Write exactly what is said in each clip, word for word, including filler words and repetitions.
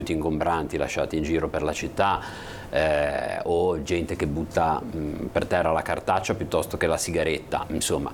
ingombranti lasciati in giro per la città, eh, o gente che butta mh, per terra la cartaccia piuttosto che la sigaretta, insomma.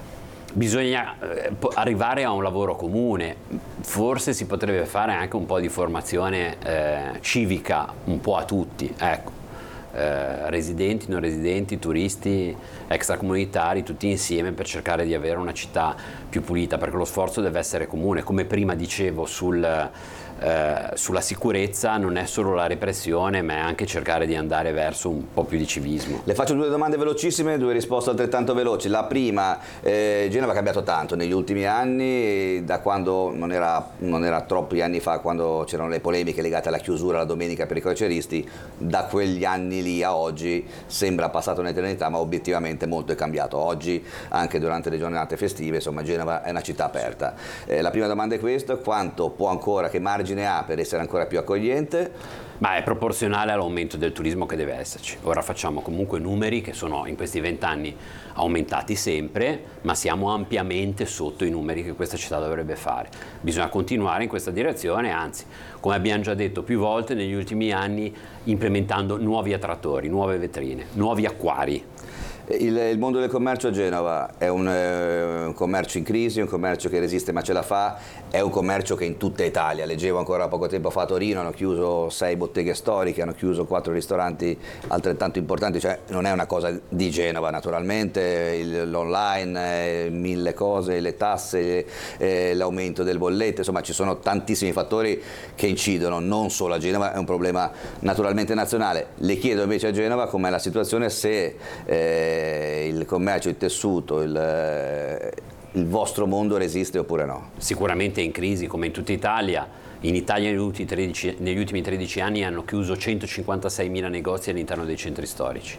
Bisogna eh, arrivare a un lavoro comune, forse si potrebbe fare anche un po' di formazione eh, civica un po' a tutti, ecco. Eh, residenti, non residenti, turisti, extracomunitari, tutti insieme per cercare di avere una città più pulita, perché lo sforzo deve essere comune, come prima dicevo sul, eh, sulla sicurezza, non è solo la repressione ma è anche cercare di andare verso un po' più di civismo. Le faccio due domande velocissime, due risposte altrettanto veloci. La prima, eh, Genova ha cambiato tanto negli ultimi anni, da quando non era, non era troppi anni fa, quando c'erano le polemiche legate alla chiusura la domenica per i croceristi, da quegli anni lì a oggi sembra passata un'eternità, ma obiettivamente molto è cambiato. Oggi, anche durante le giornate festive, insomma, Genova è una città aperta. Eh, la prima domanda è questa: quanto può ancora, che margine ha per essere ancora più accogliente? Ma è proporzionale all'aumento del turismo che deve esserci. Ora facciamo comunque numeri che sono in questi vent'anni aumentati sempre, ma siamo ampiamente sotto i numeri che questa città dovrebbe fare. Bisogna continuare in questa direzione, anzi, come abbiamo già detto più volte negli ultimi anni, implementando nuovi attrattori, nuove vetrine, nuovi acquari. Il, il mondo del commercio a Genova è un, eh, un commercio in crisi, un commercio che resiste ma ce la fa, è un commercio che in tutta Italia, leggevo ancora poco tempo fa a Torino, hanno chiuso sei botteghe storiche, hanno chiuso quattro ristoranti altrettanto importanti, cioè non è una cosa di Genova naturalmente, l'online, eh, mille cose, le tasse, eh, l'aumento del bollette, insomma ci sono tantissimi fattori che incidono, non solo a Genova, è un problema naturalmente nazionale. Le chiedo invece a Genova com'è la situazione, se eh, il commercio, il tessuto, il, il vostro mondo resiste oppure no? Sicuramente è in crisi come in tutta Italia. In Italia negli ultimi tredici, negli ultimi tredici anni hanno chiuso centocinquantaseimila negozi all'interno dei centri storici.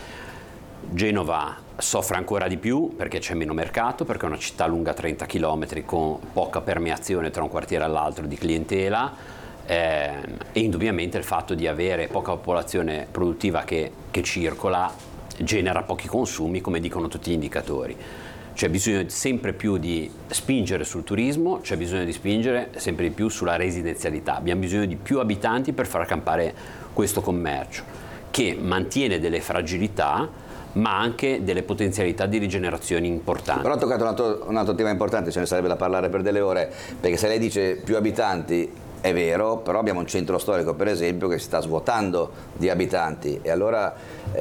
Genova soffre ancora di più perché c'è meno mercato, perché è una città lunga trenta chilometri con poca permeazione tra un quartiere all'altro di clientela, eh, e indubbiamente il fatto di avere poca popolazione produttiva che, che circola genera pochi consumi, come dicono tutti gli indicatori. C'è bisogno sempre più di spingere sul turismo, c'è bisogno di spingere sempre di più sulla residenzialità. Abbiamo bisogno di più abitanti per far campare questo commercio, che mantiene delle fragilità ma anche delle potenzialità di rigenerazione importanti. Però ha toccato un altro, un altro tema importante, ce ne sarebbe da parlare per delle ore, perché se lei dice più abitanti è vero, però abbiamo un centro storico per esempio che si sta svuotando di abitanti e allora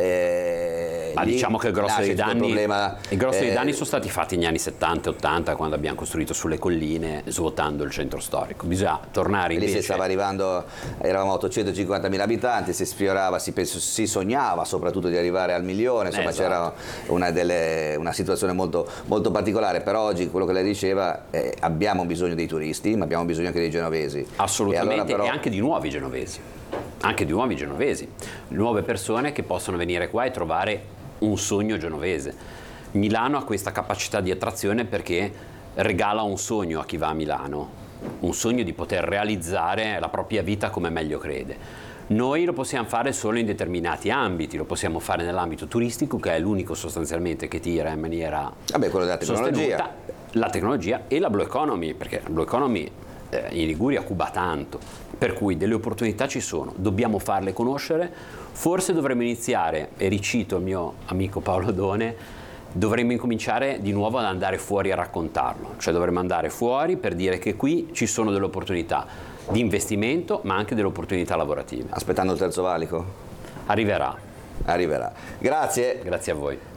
eh, ma diciamo che il grosso, dei danni, problema, il grosso eh, dei danni sono stati fatti negli anni settanta e ottanta, quando abbiamo costruito sulle colline svuotando il centro storico. Bisogna tornare invece. Lì si stava arrivando, eravamo ottocentocinquantamila abitanti, si sfiorava, si, penso, si sognava soprattutto di arrivare al milione, insomma esatto. C'era una, delle, una situazione molto, molto particolare, però oggi quello che lei diceva, eh, abbiamo bisogno dei turisti ma abbiamo bisogno anche dei genovesi. Assolutamente, e, allora però... e anche di nuovi genovesi, anche di nuovi genovesi, nuove persone che possono venire qua e trovare un sogno genovese. Milano ha questa capacità di attrazione perché regala un sogno a chi va a Milano, un sogno di poter realizzare la propria vita come meglio crede. Noi lo possiamo fare solo in determinati ambiti, lo possiamo fare nell'ambito turistico, che è l'unico sostanzialmente che tira in maniera Vabbè, quello della tecnologia. sostenuta, la tecnologia e la Blue Economy, perché la Blue Economy eh, in Liguria cuba tanto, per cui delle opportunità ci sono, dobbiamo farle conoscere. Forse dovremmo iniziare, e ricito il mio amico Paolo Done, dovremmo incominciare di nuovo ad andare fuori a raccontarlo, cioè dovremmo andare fuori per dire che qui ci sono delle opportunità di investimento ma anche delle opportunità lavorative. Aspettando il terzo valico? Arriverà. Arriverà. Grazie. Grazie a voi.